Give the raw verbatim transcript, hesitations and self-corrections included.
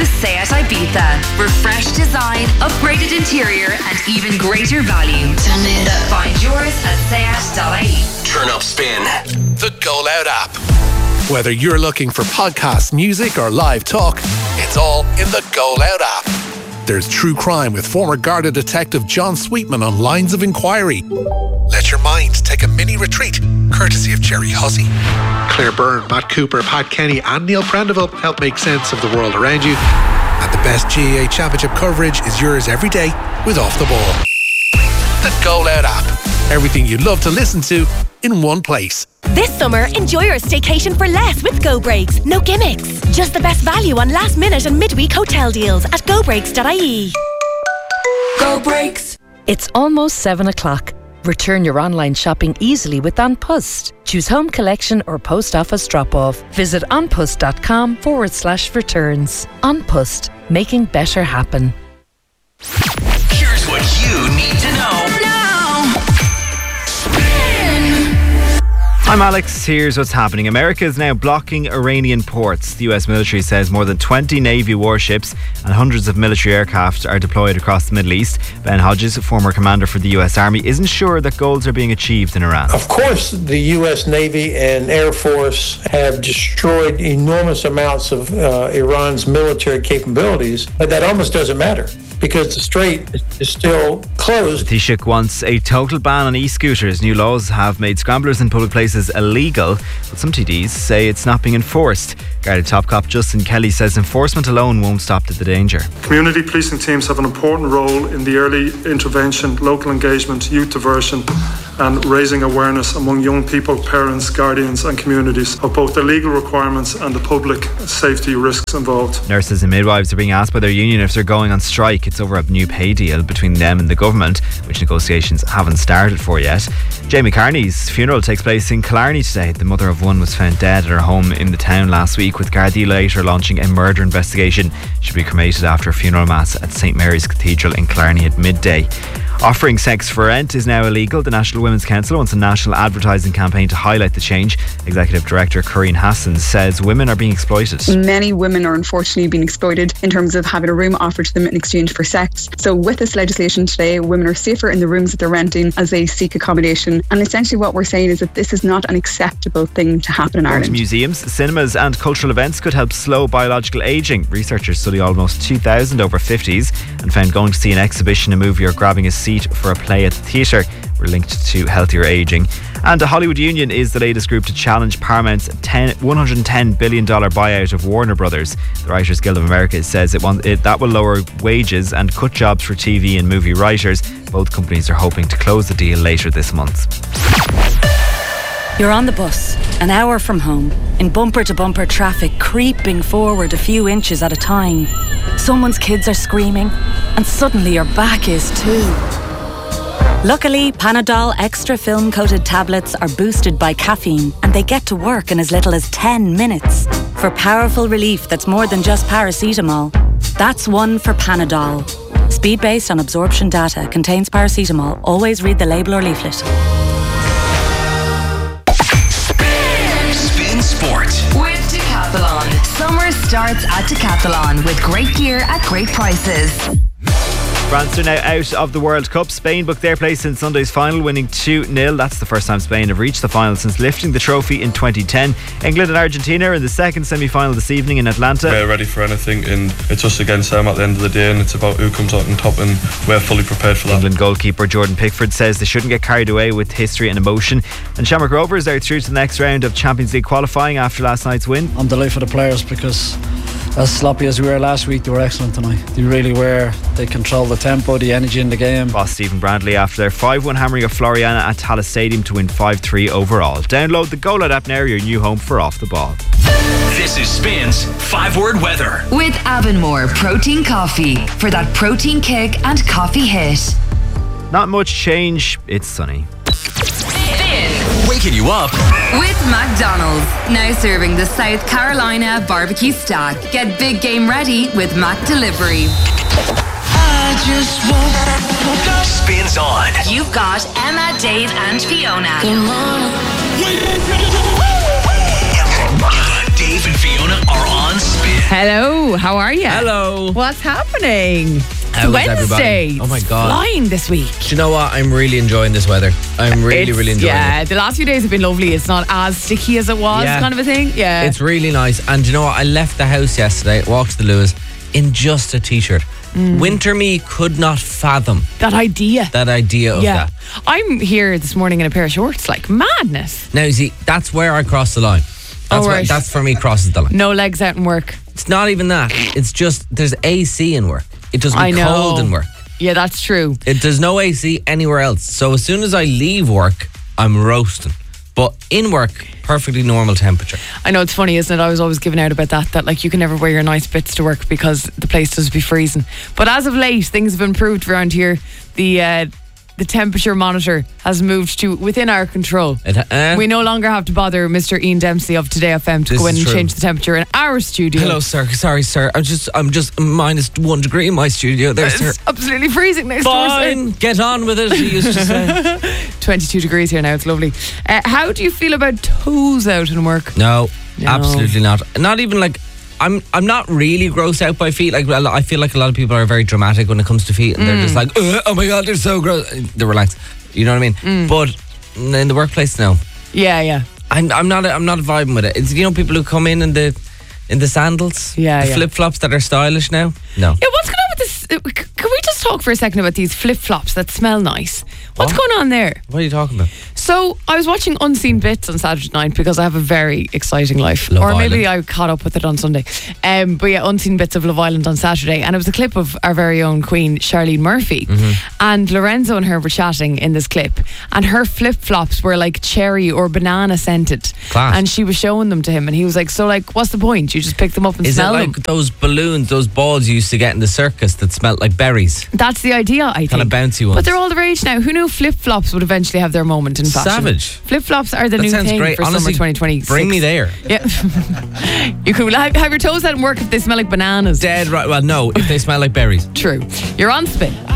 new Seat Ibiza for fresh design, upgraded interior, and even greater value. Turn it up. Find yours at seat dot I E. Turn up Spin, the Go Loud app. Whether you're looking for podcast, music, or live talk, it's all in the Go Loud app. There's true crime with former Garda detective John Sweetman on Lines of Inquiry. Let your mind take a mini retreat, courtesy of Jerry Hussey. Claire Byrne, Matt Cooper, Pat Kenny, and Neil Prendeville help make sense of the world around you. And the best G A A Championship coverage is yours every day with Off the Ball. The Go Loud app. Everything you love to listen to in one place. This summer, enjoy your staycation for less with Go Breaks. No gimmicks. Just the best value on last minute and midweek hotel deals at go breaks dot I E. Go Breaks. It's almost seven o'clock. Return your online shopping easily with An Post. Choose home collection or post office drop-off. Visit onpost.com forward slash returns. An Post, making better happen. Here's what you need to know now. I'm Alex. Here's what's happening. America is now blocking Iranian ports. The U S military says more than twenty Navy warships and hundreds of military aircraft are deployed across the Middle East. Ben Hodges, former commander for the U S Army, isn't sure that goals are being achieved in Iran. Of course, the U S Navy and Air Force have destroyed enormous amounts of uh, Iran's military capabilities, but that almost doesn't matter, because the strait is still closed. Taoiseach wants a total ban on e-scooters. New laws have made scramblers in public places illegal, but some T Ds say it's not being enforced. Garda top cop Justin Kelly says enforcement alone won't stop the danger. Community policing teams have an important role in the early intervention, local engagement, youth diversion and raising awareness among young people, parents, guardians and communities of both the legal requirements and the public safety risks involved. Nurses and midwives are being asked by their union if they're going on strike. It's over a new pay deal between them and the government, which negotiations haven't started for yet. Jamie Carney's funeral takes place in Killarney today. The mother of one was found dead at her home in the town last week, with Gardaí later launching a murder investigation. She'll be cremated after a funeral mass at Saint Mary's Cathedral in Killarney at midday. Offering sex for rent is now illegal. The National Women's Council wants a national advertising campaign to highlight the change. Executive Director Corinne Hassan says women are being exploited. Many women are unfortunately being exploited in terms of having a room offered to them in exchange for sex. So with this legislation today, women are safer in the rooms that they're renting as they seek accommodation. And essentially what we're saying is that this is not an acceptable thing to happen in Ireland. Museums, cinemas and cultural events could help slow biological ageing. Researchers study almost two thousand over fifties and found going to see an exhibition, a movie or grabbing a seat for a play at the theatre were linked to healthier ageing. And the Hollywood Union is the latest group to challenge Paramount's one hundred ten billion dollars buyout of Warner Brothers. The Writers Guild of America says it, want, it that will lower wages and cut jobs for T V and movie writers. Both companies are hoping to close the deal later this month. You're on the bus, an hour from home, in bumper-to-bumper traffic, creeping forward a few inches at a time. Someone's kids are screaming, and suddenly your back is too. Luckily, Panadol Extra film-coated tablets are boosted by caffeine, and they get to work in as little as ten minutes. For powerful relief that's more than just paracetamol. That's one for Panadol. Speed based on absorption data, contains paracetamol. Always read the label or leaflet. Spin Sport with Decathlon. Summer starts at Decathlon with great gear at great prices. France are now out of the World Cup. Spain booked their place in Sunday's final, winning two nil. That's the first time Spain have reached the final since lifting the trophy in twenty ten. England and Argentina are in the second semi-final this evening in Atlanta. We're ready for anything, and it's us against them at the end of the day, and it's about who comes out on top, and we're fully prepared for that. England goalkeeper Jordan Pickford says they shouldn't get carried away with history and emotion. And Shamrock Rovers are through to the next round of Champions League qualifying after last night's win. I'm delighted for the players, because as sloppy as we were last week, they were excellent tonight. They really were. They controlled the tempo, the energy in the game. Boss Stephen Brandley after their five one hammering of Floriana at Tallaght Stadium to win five three overall. Download the Go Loud app now, your new home for Off the Ball. This is Spin's five-word weather. With Avonmore Protein Coffee for that protein kick and coffee hit. Not much change, it's sunny. Waking you up with McDonald's, now serving the South Carolina barbecue stack. Get big game ready with Mac Delivery. I just want Spins on. You've got Emma, Dave and Fiona. Dave and Fiona are on Spin. Hello. Hello, how are you? Hello. What's happening? How is Wednesday. everybody? Oh my God. Flying this week. Do you know what? I'm really enjoying this weather. I'm really, It's- really enjoying yeah, it. the last few days have been lovely. It's not as sticky as it was, Yeah. kind of a thing. Yeah. It's really nice. And do you know what? I left the house yesterday, walked to the Lewis in just a t-shirt. Mm. Winter me could not fathom that idea. that idea of yeah. that. I'm here this morning in a pair of shorts, like madness. Now, you see, that's where I cross the line. That's, Oh, where, right. that's for me crosses the line. No legs out in work. It's not even that. It's just there's A C in work. It doesn't I be know. cold in work. Yeah, that's true. It, there's no A C anywhere else. So as soon as I leave work, I'm roasting. But in work, perfectly normal temperature. I know it's funny, isn't it? I was always giving out about that, that like you can never wear your nice bits to work because the place does be freezing. But as of late, things have improved around here. The uh, the temperature monitor has moved to within our control. It, uh, we no longer have to bother Mister Ian Dempsey of Today F M to This go in is and true. change the temperature in our studio. Hello, sir. Sorry, sir. I'm just I'm just minus one degree in my studio there, sir. It's absolutely freezing next door, sir. Fine, get on with it, he used to say. twenty-two degrees here now, it's lovely. Uh, how do you feel about toes out in work? No, No. absolutely not. Not even like I'm. I'm not really grossed out by feet. Like well, I feel like a lot of people are very dramatic when it comes to feet, and they're just Mm. like, "Ugh, oh my god, they're so gross. They're relaxed. You know what I mean? Mm. But in the workplace, no. Yeah, yeah. I'm. I'm not. I'm not vibing with it. It's you know people who come in in the in the sandals, Yeah, the yeah. flip flops that are stylish now. No. Yeah, what's going on with this? uh, c- Can we just talk for a second about these flip flops that smell nice? What's What? going on there? What are you talking about? So I was watching Unseen Bits on Saturday night because I have a very exciting life, Love or maybe Island. I caught up with it on Sunday. Um, but yeah, Unseen Bits of Love Island on Saturday, and it was a clip of our very own Queen Charlene Murphy, Mm-hmm. and Lorenzo and her were chatting in this clip, and her flip flops were like cherry or banana scented, Class. and she was showing them to him, and he was like, "So like, what's the point? You just pick them up and Is it smell like them." those balloons, those balls you used to get in the circus that smelled like berries? That's the idea, I think. Kind of bouncy ones. But they're all the rage now. Who knew flip flops would eventually have their moment in fashion? Savage. Flip flops are the That new sounds thing great. for Honestly, summer twenty twenty-six. bring me there. Yeah. You could have, have your toes out and work if they smell like bananas. Dead right. Well, no, if they smell like berries. True. You're on Spin.